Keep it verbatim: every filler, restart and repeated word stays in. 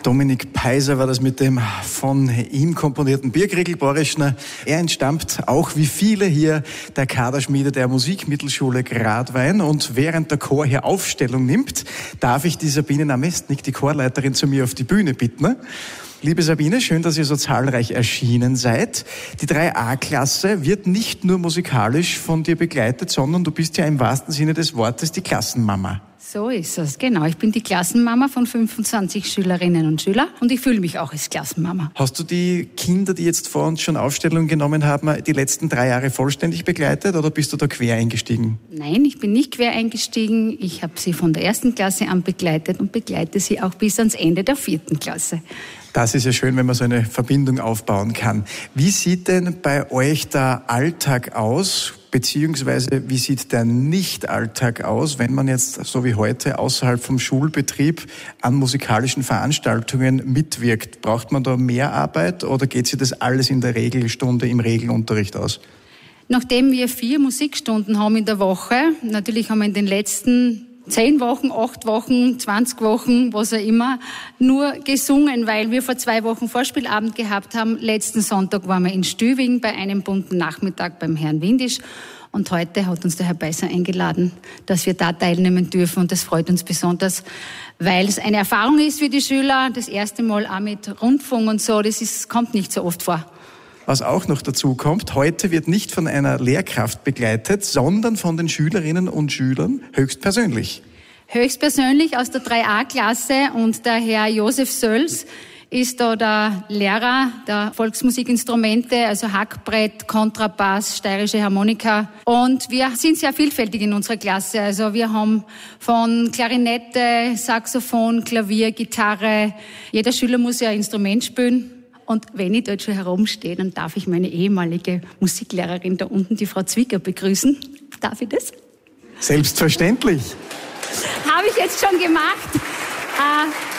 Dominik Peiser war das mit dem von ihm komponierten Birgriegel Borischner. Er entstammt auch wie viele hier der Kaderschmiede der Musikmittelschule Gradwein. Und während der Chor hier Aufstellung nimmt, darf ich die Sabine Namestnik, die Chorleiterin, zu mir auf die Bühne bitten. Liebe Sabine, schön, dass ihr so zahlreich erschienen seid. Die drei A-Klasse wird nicht nur musikalisch von dir begleitet, sondern du bist ja im wahrsten Sinne des Wortes die Klassenmama. So ist es, genau. Ich bin die Klassenmama von fünfundzwanzig Schülerinnen und Schülern und ich fühle mich auch als Klassenmama. Hast du die Kinder, die jetzt vor uns schon Aufstellung genommen haben, die letzten drei Jahre vollständig begleitet oder bist du da quer eingestiegen? Nein, ich bin nicht quer eingestiegen. Ich habe sie von der ersten Klasse an begleitet und begleite sie auch bis ans Ende der vierten Klasse. Das ist ja schön, wenn man so eine Verbindung aufbauen kann. Wie sieht denn bei euch der Alltag aus? Beziehungsweise wie sieht der Nicht-Alltag aus, wenn man jetzt, so wie heute, außerhalb vom Schulbetrieb an musikalischen Veranstaltungen mitwirkt? Braucht man da mehr Arbeit oder geht sich das alles in der Regelstunde im Regelunterricht aus? Nachdem wir vier Musikstunden haben in der Woche, natürlich haben wir in den letzten zehn Wochen, acht Wochen, zwanzig Wochen, was auch immer, nur gesungen, weil wir vor zwei Wochen Vorspielabend gehabt haben. Letzten Sonntag waren wir in Stübing bei einem bunten Nachmittag beim Herrn Windisch. Und heute hat uns der Herr Peiser eingeladen, dass wir da teilnehmen dürfen. Und das freut uns besonders, weil es eine Erfahrung ist für die Schüler. Das erste Mal auch mit Rundfunk und so, das ist, kommt nicht so oft vor. Was auch noch dazu kommt, heute wird nicht von einer Lehrkraft begleitet, sondern von den Schülerinnen und Schülern höchstpersönlich. Höchstpersönlich aus der drei A-Klasse und der Herr Josef Sölz ist da der Lehrer der Volksmusikinstrumente, also Hackbrett, Kontrabass, steirische Harmonika. Und wir sind sehr vielfältig in unserer Klasse. Also wir haben von Klarinette, Saxophon, Klavier, Gitarre. Jeder Schüler muss ja ein Instrument spielen. Und wenn ich dort schon herumstehe, dann darf ich meine ehemalige Musiklehrerin da unten, die Frau Zwicker, begrüßen. Darf ich das? Selbstverständlich. Habe ich jetzt schon gemacht. Äh,